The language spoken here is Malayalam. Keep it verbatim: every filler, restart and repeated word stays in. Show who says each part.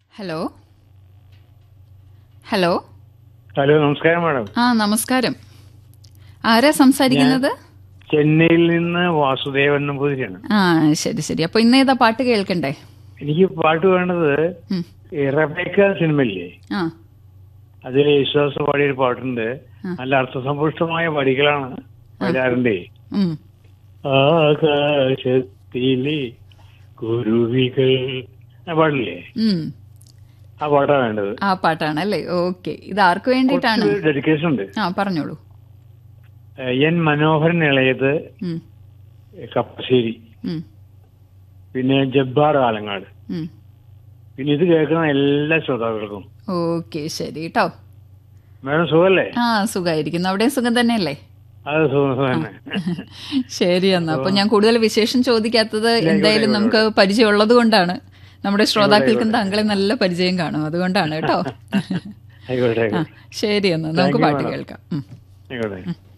Speaker 1: ഹലോ ഹലോ
Speaker 2: ഹലോ, നമസ്കാരം മാഡം.
Speaker 1: ആ നമസ്കാരം. ആരാ സംസാരിക്കുന്നത്?
Speaker 2: ചെന്നൈയിൽ നിന്ന് വാസുദേവൻ നമ്പൂതിരിയാണ്.
Speaker 1: ആ ശരി ശരി. അപ്പൊ ഇന്ന് ഏതാ പാട്ട് കേൾക്കണ്ടേ?
Speaker 2: എനിക്ക് പാട്ട് വേണ്ടത്
Speaker 1: ഉം.
Speaker 2: ഈ റബേക്ക സിനിമയില്ലേ,
Speaker 1: ആ
Speaker 2: അതിൽ യേശുദാസ് പാടിയൊരു പാട്ടുണ്ട്. നല്ല അർത്ഥസമ്പുഷ്ടമായ വരികളാണ് വരാറുണ്ടേ.
Speaker 1: ഉം.
Speaker 2: ആകാശത്തിലെ കുരുവികൾ ആ പാടില്ലേ,
Speaker 1: ഉം.
Speaker 2: ആ പാട്ടാ വേണ്ടത്.
Speaker 1: ആ പാട്ടാണല്ലേ? ഓക്കെ. ഇത് ആർക്ക് വേണ്ടിയിട്ടാണ്?
Speaker 2: ഡെഡിക്കേഷൻ ഉണ്ട്.
Speaker 1: ആ പറഞ്ഞോളൂ.
Speaker 2: ഏഹ്, എൻ മനോഹരൻ ഇളയത്
Speaker 1: ഉം.
Speaker 2: കപ്പശ്ശേരി,
Speaker 1: ഉം.
Speaker 2: പിന്നെ ജബ്ബാർ ആലങ്ങാട്,
Speaker 1: ഉം.
Speaker 2: പിന്നെ ഇത് കേൾക്കുന്ന എല്ലാ ശ്രോതാക്കൾക്കും.
Speaker 1: ഓക്കെ ശരി കേട്ടോ.
Speaker 2: മേഡം സുഖല്ലേ?
Speaker 1: ആ സുഖമായിരിക്കുന്നു. അവിടെയും സുഖം തന്നെയല്ലേ?
Speaker 2: അത് സുഖം സുഖം തന്നെ.
Speaker 1: ശരി എന്നാ. അപ്പൊ ഞാൻ കൂടുതൽ വിശേഷം ചോദിക്കാത്തത്
Speaker 2: ആയിക്കോട്ടെ,
Speaker 1: എന്തായാലും നമുക്ക് പരിചയമുള്ളത് കൊണ്ടാണ്. നമ്മുടെ ശ്രോതാക്കൾക്കും താങ്കളെ നല്ല പരിചയം കാണും, അതുകൊണ്ടാണ് കേട്ടോ.
Speaker 2: ആയിക്കോട്ടെ
Speaker 1: ആ
Speaker 2: ആയിക്കോട്ടെ
Speaker 1: ശരി എന്നാ, നമുക്ക്
Speaker 2: Thank you,
Speaker 1: പാട്ട്
Speaker 2: madam.
Speaker 1: കേൾക്കാം. ഉം.
Speaker 2: ആയിക്കോട്ടെ.